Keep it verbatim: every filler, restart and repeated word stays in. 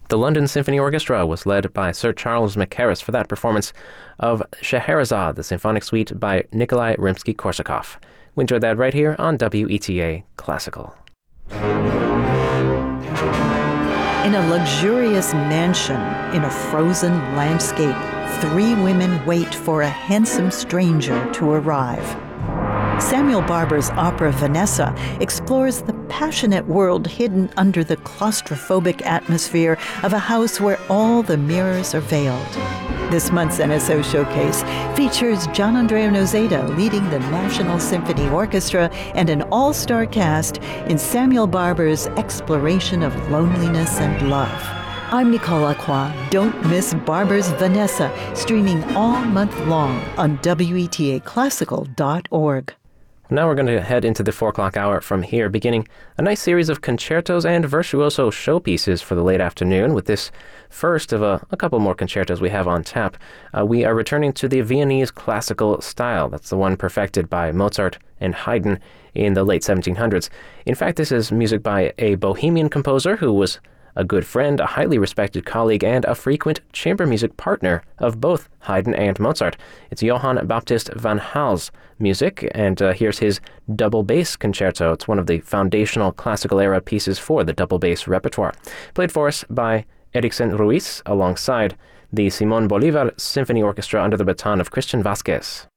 The London Symphony Orchestra was led by Sir Charles Mackerras for that performance of Scheherazade, the symphonic suite by Nikolai Rimsky-Korsakov. We enjoyed that right here on W E T A Classical. In a luxurious mansion in a frozen landscape, three women wait for a handsome stranger to arrive. Samuel Barber's opera Vanessa explores the passionate world hidden under the claustrophobic atmosphere of a house where all the mirrors are veiled. This month's N S O Showcase features Gianandrea Noseda leading the National Symphony Orchestra and an all-star cast in Samuel Barber's exploration of loneliness and love. I'm Nicole Lacroix. Don't miss Barber's Vanessa, streaming all month long on W E T A classical dot org. Now we're going to head into the four o'clock hour from here, beginning a nice series of concertos and virtuoso showpieces for the late afternoon. With this first of a, a couple more concertos we have on tap, uh, we are returning to the Viennese classical style. That's the one perfected by Mozart and Haydn in the late seventeen hundreds. In fact, this is music by a Bohemian composer who was a good friend, a highly respected colleague, and a frequent chamber music partner of both Haydn and Mozart. It's Johann Baptist van Hal's music, and uh, here's his double bass concerto. It's one of the foundational classical era pieces for the double bass repertoire. Played for us by Ericsen Ruiz alongside the Simon Bolivar Symphony Orchestra under the baton of Christian Vasquez.